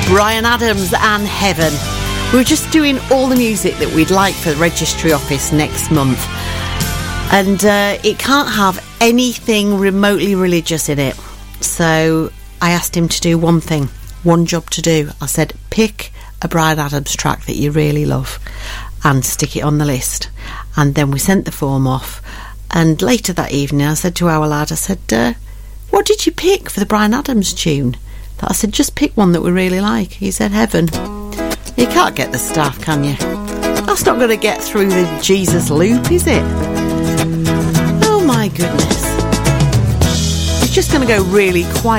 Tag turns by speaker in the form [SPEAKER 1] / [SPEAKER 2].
[SPEAKER 1] Bryan Adams and Heaven. We're just doing all the music that we'd like for the registry office next month. And it can't have anything remotely religious in it. So I asked him to do one thing, one job to do. I said, pick a Bryan Adams track that you really love and stick it on the list. And then we sent the form off. And later that evening I said to our lad, I said, what did you pick for the Bryan Adams tune? I said, just pick one that we really like. He said, Heaven. You can't get the staff, can you? That's not going to get through the Jesus loop, is it? Oh my goodness. It's just going to go really quiet.